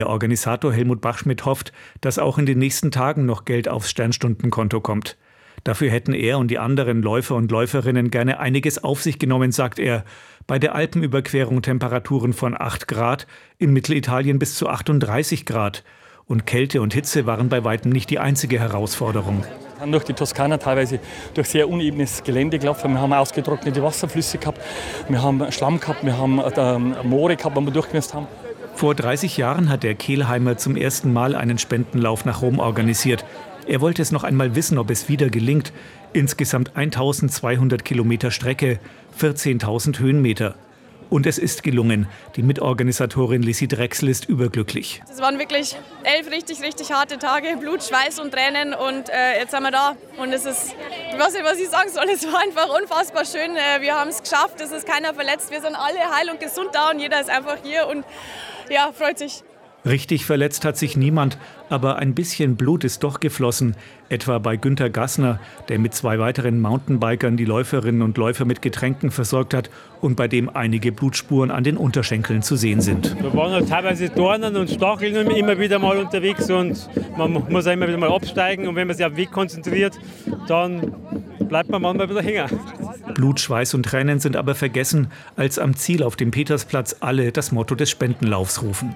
Der Organisator Helmut Bachschmidt hofft, dass auch in den nächsten Tagen noch Geld aufs Sternstundenkonto kommt. Dafür hätten er und die anderen Läufer und Läuferinnen gerne einiges auf sich genommen, sagt er. Bei der Alpenüberquerung Temperaturen von 8 Grad, in Mittelitalien bis zu 38 Grad. Und Kälte und Hitze waren bei weitem nicht die einzige Herausforderung. Wir sind durch die Toskana teilweise durch sehr unebenes Gelände gelaufen. Wir haben ausgetrocknete Wasserflüsse gehabt, wir haben Schlamm gehabt, wir haben Moore gehabt, wo wir durchgemäßt haben. Vor 30 Jahren hat der Kelheimer zum ersten Mal einen Spendenlauf nach Rom organisiert. Er wollte es noch einmal wissen, ob es wieder gelingt. Insgesamt 1200 Kilometer Strecke, 14.000 Höhenmeter. Und es ist gelungen. Die Mitorganisatorin Lissi Drechsel ist überglücklich. Es waren wirklich 11 richtig harte Tage, Blut, Schweiß und Tränen und jetzt sind wir da. Und es ist, ich weiß nicht, was ich sagen soll, es war einfach unfassbar schön. Wir haben es geschafft, es ist keiner verletzt, wir sind alle heil und gesund da und jeder ist einfach hier und ja, freut sich. Richtig verletzt hat sich niemand, aber ein bisschen Blut ist doch geflossen. Etwa bei Günter Gassner, der mit 2 weiteren Mountainbikern die Läuferinnen und Läufer mit Getränken versorgt hat und bei dem einige Blutspuren an den Unterschenkeln zu sehen sind. Da waren halt teilweise Dornen und Stacheln immer wieder mal unterwegs und man muss auch immer wieder mal absteigen. Und wenn man sich auf den Weg konzentriert, dann bleibt man manchmal wieder hängen. Blut, Schweiß und Tränen sind aber vergessen, als am Ziel auf dem Petersplatz alle das Motto des Spendenlaufs rufen.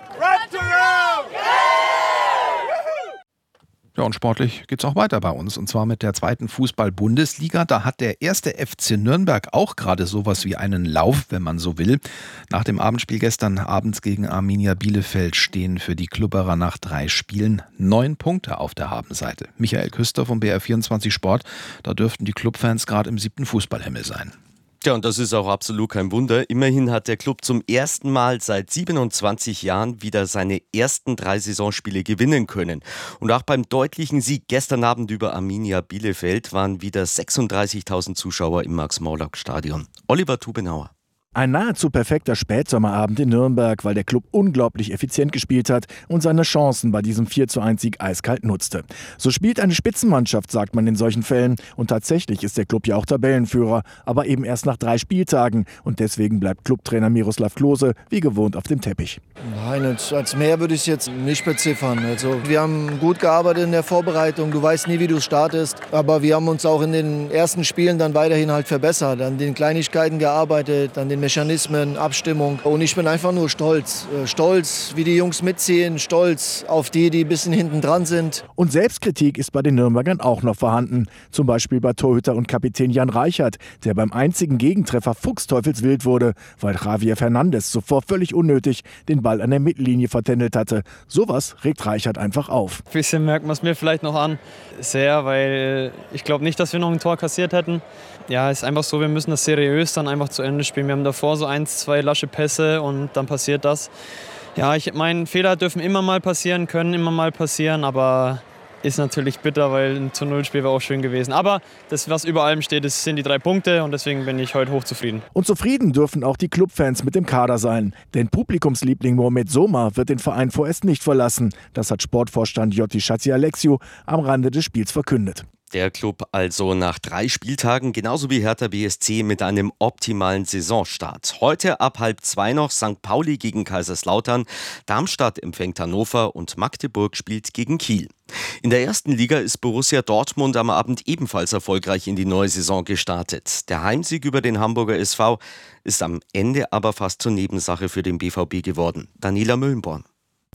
Ja, und sportlich geht's auch weiter bei uns. Und zwar mit der 2. Fußball-Bundesliga. Da hat der 1. FC Nürnberg auch gerade sowas wie einen Lauf, wenn man so will. Nach dem Abendspiel gestern abends gegen Arminia Bielefeld stehen für die Klubberer nach 3 Spielen 9 Punkte auf der Habenseite. Michael Küster vom BR24 Sport. Da dürften die Clubfans gerade im 7. Fußballhimmel sein. Ja, und das ist auch absolut kein Wunder. Immerhin hat der Club zum ersten Mal seit 27 Jahren wieder seine ersten 3 Saisonspiele gewinnen können. Und auch beim deutlichen Sieg gestern Abend über Arminia Bielefeld waren wieder 36.000 Zuschauer im Max-Morlock-Stadion. Oliver Tubenauer. Ein nahezu perfekter Spätsommerabend in Nürnberg, weil der Club unglaublich effizient gespielt hat und seine Chancen bei diesem 4:1-Sieg eiskalt nutzte. So spielt eine Spitzenmannschaft, sagt man in solchen Fällen. Und tatsächlich ist der Club ja auch Tabellenführer, aber eben erst nach 3 Spieltagen. Und deswegen bleibt Clubtrainer Miroslav Klose wie gewohnt auf dem Teppich. Nein, als mehr würde ich es jetzt nicht beziffern. Also, wir haben gut gearbeitet in der Vorbereitung. Du weißt nie, wie du startest. Aber wir haben uns auch in den ersten Spielen dann weiterhin halt verbessert. An den Kleinigkeiten gearbeitet, an den Mechanismen, Abstimmung. Und ich bin einfach nur stolz. Stolz, wie die Jungs mitziehen. Stolz auf die ein bisschen hinten dran sind. Und Selbstkritik ist bei den Nürnbergern auch noch vorhanden. Zum Beispiel bei Torhüter und Kapitän Jan Reichert, der beim einzigen Gegentreffer fuchsteufelswild wurde, weil Javier Fernandes zuvor völlig unnötig den Ball an der Mittellinie vertändelt hatte. Sowas regt Reichert einfach auf. Ein bisschen merkt man es mir vielleicht noch an. Sehr, weil ich glaube nicht, dass wir noch ein Tor kassiert hätten. Ja, es ist einfach so, wir müssen das seriös dann einfach zu Ende spielen. Wir haben davor so 1, 2 lasche Pässe und dann passiert das. Ja, ich meine, Fehler dürfen immer mal passieren, können immer mal passieren, aber ist natürlich bitter, weil ein Zu-0-Spiel wäre auch schön gewesen. Aber das, was über allem steht, das sind die 3 Punkte und deswegen bin ich heute hochzufrieden. Und zufrieden dürfen auch die Clubfans mit dem Kader sein. Denn Publikumsliebling Mohamed Soma wird den Verein vorerst nicht verlassen. Das hat Sportvorstand Jotti Schatzialexiou am Rande des Spiels verkündet. Der Club also nach 3 Spieltagen, genauso wie Hertha BSC, mit einem optimalen Saisonstart. Heute ab 1:30 noch St. Pauli gegen Kaiserslautern, Darmstadt empfängt Hannover und Magdeburg spielt gegen Kiel. In der 1. Liga ist Borussia Dortmund am Abend ebenfalls erfolgreich in die neue Saison gestartet. Der Heimsieg über den Hamburger SV ist am Ende aber fast zur Nebensache für den BVB geworden. Daniela Müllenborn.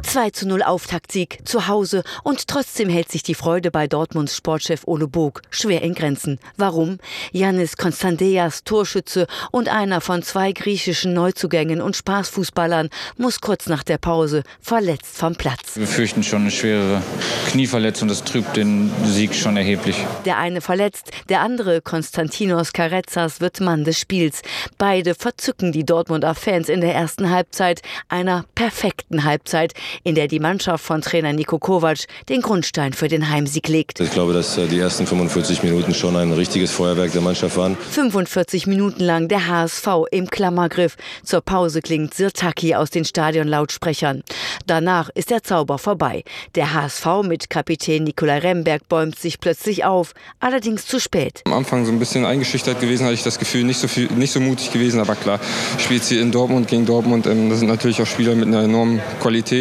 2:0 Auftaktsieg zu Hause und trotzdem hält sich die Freude bei Dortmunds Sportchef Ole Bog schwer in Grenzen. Warum? Yannis Konstanteas, Torschütze und einer von 2 griechischen Neuzugängen und Spaßfußballern, muss kurz nach der Pause verletzt vom Platz. Wir fürchten schon eine schwere Knieverletzung, das trübt den Sieg schon erheblich. Der eine verletzt, der andere, Konstantinos Karetsas, wird Mann des Spiels. Beide verzücken die Dortmunder Fans in der ersten Halbzeit, einer perfekten Halbzeit, in der die Mannschaft von Trainer Niko Kovac den Grundstein für den Heimsieg legt. Ich glaube, dass die ersten 45 Minuten schon ein richtiges Feuerwerk der Mannschaft waren. 45 Minuten lang der HSV im Klammergriff. Zur Pause klingt Sirtaki aus den Stadionlautsprechern. Danach ist der Zauber vorbei. Der HSV mit Kapitän Nikolai Remberg bäumt sich plötzlich auf, allerdings zu spät. Am Anfang so ein bisschen eingeschüchtert gewesen, hatte ich das Gefühl, nicht so mutig gewesen, aber klar, spielt hier in Dortmund gegen Dortmund. Das sind natürlich auch Spieler mit einer enormen Qualität.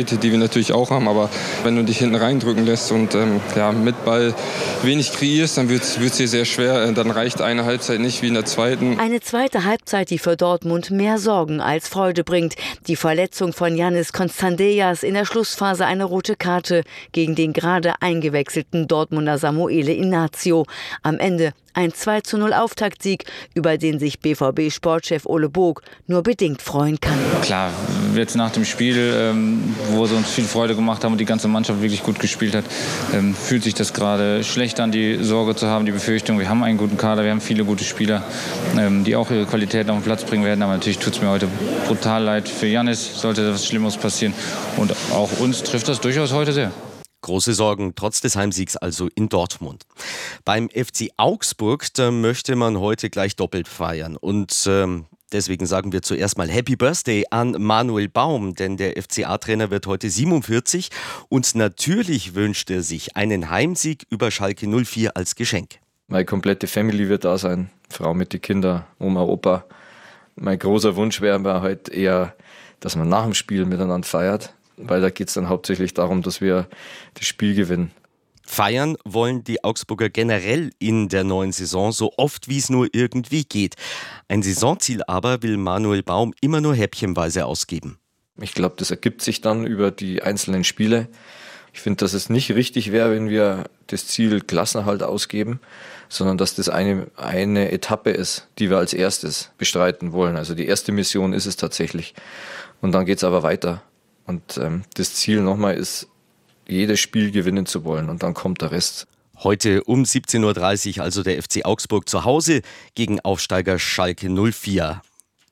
Qualität, die wir natürlich auch haben. Aber wenn du dich hinten reindrücken lässt und mit Ball wenig kreierst, dann wird es dir sehr schwer. Dann reicht eine Halbzeit nicht wie in der zweiten. Eine zweite Halbzeit, die für Dortmund mehr Sorgen als Freude bringt. Die Verletzung von Giannis Constandeas, in der Schlussphase eine rote Karte gegen den gerade eingewechselten Dortmunder Samuele Inacio. Am Ende ein 2:0 Auftaktsieg, über den sich BVB-Sportchef Ole Bog nur bedingt freuen kann. Klar, jetzt nach dem Spiel, wo sie uns viel Freude gemacht haben und die ganze Mannschaft wirklich gut gespielt hat, fühlt sich das gerade schlecht an, die Sorge zu haben, die Befürchtung. Wir haben einen guten Kader, wir haben viele gute Spieler, die auch ihre Qualitäten auf den Platz bringen werden. Aber natürlich tut es mir heute brutal leid für Giannis, sollte was Schlimmes passieren. Und auch uns trifft das durchaus heute sehr. Große Sorgen trotz des Heimsiegs also in Dortmund. Beim FC Augsburg, da möchte man heute gleich doppelt feiern. Und deswegen sagen wir zuerst mal Happy Birthday an Manuel Baum, denn der FCA-Trainer wird heute 47 und natürlich wünscht er sich einen Heimsieg über Schalke 04 als Geschenk. Meine komplette Family wird da sein, Frau mit den Kindern, Oma, Opa. Mein großer Wunsch wäre heute eher, dass man nach dem Spiel miteinander feiert. Weil da geht es dann hauptsächlich darum, dass wir das Spiel gewinnen. Feiern wollen die Augsburger generell in der neuen Saison, so oft wie es nur irgendwie geht. Ein Saisonziel aber will Manuel Baum immer nur häppchenweise ausgeben. Ich glaube, das ergibt sich dann über die einzelnen Spiele. Ich finde, dass es nicht richtig wäre, wenn wir das Ziel Klassenerhalt ausgeben, sondern dass das eine Etappe ist, die wir als erstes bestreiten wollen. Also die erste Mission ist es tatsächlich. Und dann geht es aber weiter. Und das Ziel nochmal ist, jedes Spiel gewinnen zu wollen und dann kommt der Rest. Heute um 17.30 Uhr also der FC Augsburg zu Hause gegen Aufsteiger Schalke 04.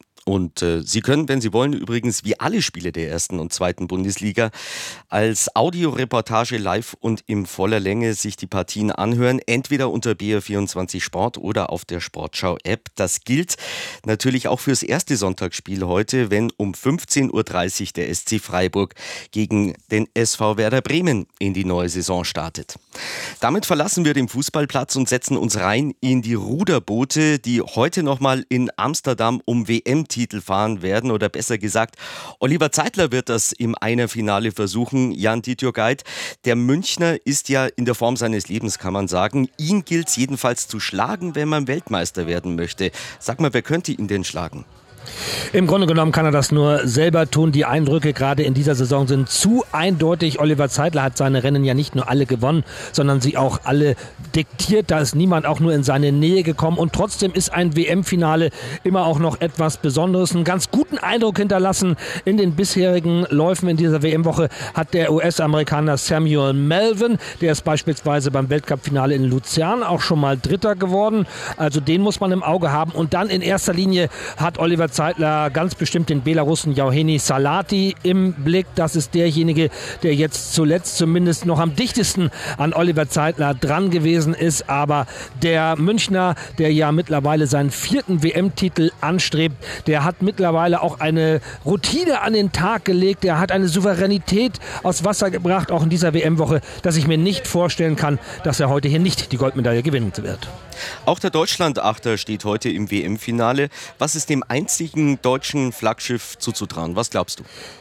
Und Sie können, wenn Sie wollen, übrigens wie alle Spiele der ersten und zweiten Bundesliga als Audioreportage live und in voller Länge sich die Partien anhören, entweder unter BR24 Sport oder auf der Sportschau-App. Das gilt natürlich auch fürs erste Sonntagsspiel heute, wenn um 15.30 Uhr der SC Freiburg gegen den SV Werder Bremen in die neue Saison startet. Damit verlassen wir den Fußballplatz und setzen uns rein in die Ruderboote, die heute nochmal in Amsterdam um WM-Titel fahren werden, oder besser gesagt, Oliver Zeitler wird das im Einerfinale versuchen. Jan Ditjurgeit, der Münchner ist ja in der Form seines Lebens, kann man sagen. Ihn gilt es jedenfalls zu schlagen, wenn man Weltmeister werden möchte. Sag mal, wer könnte ihn denn schlagen? Im Grunde genommen kann er das nur selber tun. Die Eindrücke gerade in dieser Saison sind zu eindeutig. Oliver Zeitler hat seine Rennen ja nicht nur alle gewonnen, sondern sie auch alle diktiert. Da ist niemand auch nur in seine Nähe gekommen. Und trotzdem ist ein WM-Finale immer auch noch etwas Besonderes. Einen ganz guten Eindruck hinterlassen in den bisherigen Läufen in dieser WM-Woche hat der US-Amerikaner Samuel Melvin. Der ist beispielsweise beim Weltcup-Finale in Luzern auch schon mal Dritter geworden. Also den muss man im Auge haben. Und dann in erster Linie hat Oliver Zeitler ganz bestimmt den Belarussen Yauheni Salati im Blick. Das ist derjenige, der jetzt zuletzt zumindest noch am dichtesten an Oliver Zeitler dran gewesen ist. Aber der Münchner, der ja mittlerweile seinen 4. WM-Titel anstrebt, der hat mittlerweile auch eine Routine an den Tag gelegt. Der hat eine Souveränität aus Wasser gebracht, auch in dieser WM-Woche, dass ich mir nicht vorstellen kann, dass er heute hier nicht die Goldmedaille gewinnen wird. Auch der Deutschland-Achter steht heute im WM-Finale. Was ist dem einzigen deutschen Flaggschiff zuzutrauen? Was glaubst du?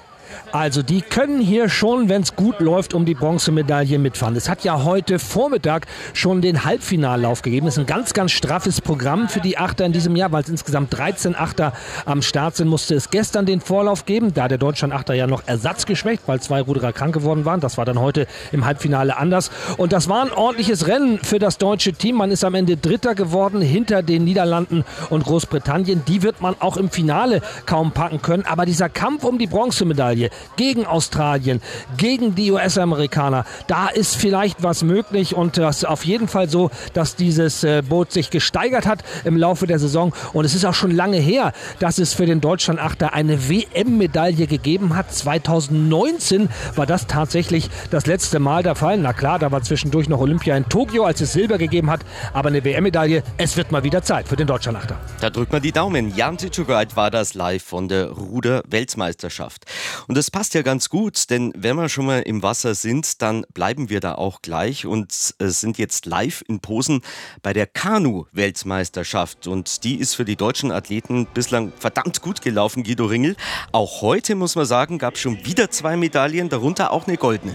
Also die können hier schon, wenn es gut läuft, um die Bronzemedaille mitfahren. Es hat ja heute Vormittag schon den Halbfinallauf gegeben. Das ist ein ganz, ganz straffes Programm für die Achter in diesem Jahr, weil es insgesamt 13 Achter am Start sind. Musste es gestern den Vorlauf geben, da der Deutschland-Achter ja noch ersatzgeschwächt, weil 2 Ruderer krank geworden waren. Das war dann heute im Halbfinale anders. Und das war ein ordentliches Rennen für das deutsche Team. Man ist am Ende Dritter geworden hinter den Niederlanden und Großbritannien. Die wird man auch im Finale kaum packen können. Aber dieser Kampf um die Bronzemedaille gegen Australien, gegen die US-Amerikaner, da ist vielleicht was möglich, und das ist auf jeden Fall so, dass dieses Boot sich gesteigert hat im Laufe der Saison, und es ist auch schon lange her, dass es für den Deutschland-Achter eine WM-Medaille gegeben hat. 2019 war das tatsächlich das letzte Mal der Fall. Na klar, da war zwischendurch noch Olympia in Tokio, als es Silber gegeben hat, aber eine WM-Medaille, es wird mal wieder Zeit für den Deutschland-Achter. Da drückt man die Daumen. Jan Ditjurgeit war das live von der Ruder-Weltmeisterschaft. Und das passt ja ganz gut, denn wenn wir schon mal im Wasser sind, dann bleiben wir da auch gleich und sind jetzt live in Posen bei der Kanu-Weltmeisterschaft. Und die ist für die deutschen Athleten bislang verdammt gut gelaufen, Guido Ringel. Auch heute, muss man sagen, gab es schon wieder 2 Medaillen, darunter auch eine goldene.